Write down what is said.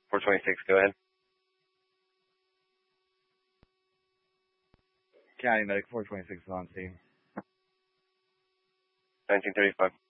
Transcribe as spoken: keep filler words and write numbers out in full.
four twenty-six, go ahead. County Medic four twenty-six is on scene. nineteen thirty-five.